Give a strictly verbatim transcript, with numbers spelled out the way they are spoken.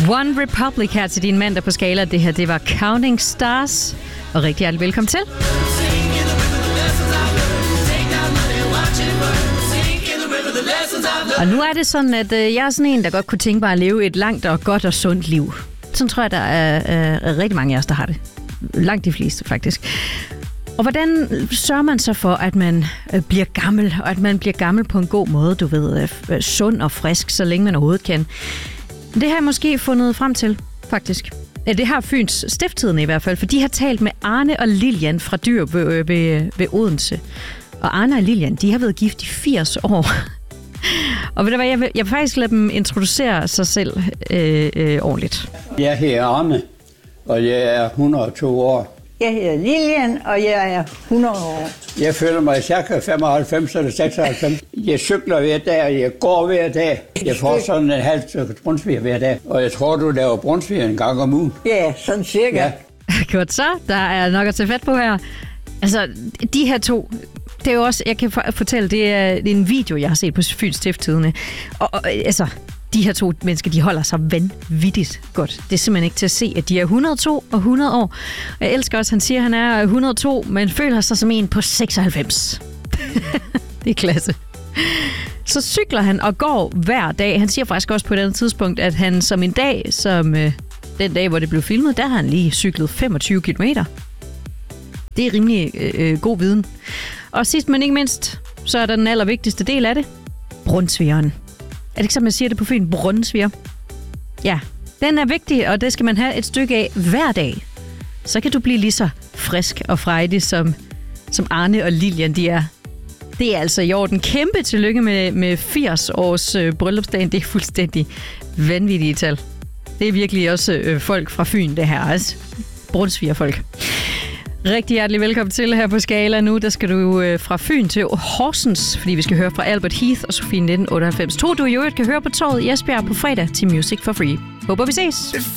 One Republic her til din mandag på Skala. Det her, det var Counting Stars. Og rigtig hjertelig velkommen til. Og nu er det sådan, at øh, jeg er sådan en, der godt kunne tænke mig at leve et langt og godt og sundt liv. Sådan tror jeg, der er, er rigtig mange af os, der har det. Langt de fleste, faktisk. Og hvordan sørger man så for, at man øh, bliver gammel, og at man bliver gammel på en god måde, du ved, øh, sund og frisk, så længe man overhovedet kan? Det har jeg måske fundet frem til, faktisk. Det har Fyns Stiftstidende i hvert fald, for de har talt med Arne og Lilian fra Dyr ved, ved, ved Odense. Og Arne og Lilian, de har været gift i firs år. Og ved du hvad, jeg vil, jeg vil faktisk lade dem introducere sig selv øh, øh, ordentligt. Jeg hedder Arne, og jeg er hundrede og to år. Jeg hedder Lilian, og jeg er hundrede år. Jeg føler mig cirka femoghalvfems eller seksoghalvfems. Jeg cykler hver dag, og jeg går hver dag. Jeg får sådan en halv stykke brunsviger hver dag. Og jeg tror, du laver brunsviger en gang om ugen. Ja, sådan cirka. Ja. Godt så, der er nok at tage fat på her. Altså, de her to, det er jo også, jeg kan fortælle, det er, det er en video, jeg har set på Fyns Stiftstidende. Og, og altså, de her to mennesker, de holder sig vanvittigt godt. Det er simpelthen ikke til at se, at de er hundrede og to og hundrede år. Jeg elsker også, han siger, at han er hundrede og to, men føler sig som en på seksoghalvfems. Det er klasse. Så cykler han og går hver dag. Han siger faktisk også på et andet tidspunkt, at han som en dag, som øh, den dag, hvor det blev filmet, der har han lige cyklet femogtyve kilometer. Det er rimelig øh, god viden. Og sidst, men ikke mindst, så er der den allervigtigste del af det. Brunsvigeren. Er det ikke som man siger det på Fyn? Brunsviger. Ja, den er vigtig, og det skal man have et stykke af hver dag. Så kan du blive lige så frisk og frejdig, som, som Arne og Lilian de er. Det er altså i orden. Kæmpe tillykke med, med firs års øh, bryllupsdagen. Det er fuldstændig vanvittige tal. Det er virkelig også øh, folk fra Fyn, det her. Altså, brunsvigerfolk. Rigtig hjertelig velkommen til her på Skala. Nu der skal du øh, fra Fyn til Horsens, fordi vi skal høre fra Albert Heath og Sofie nitten otteoghalvfems. To du i øvrigt kan høre på Torvet i Esbjerg på fredag til Music for Free. Håber vi ses!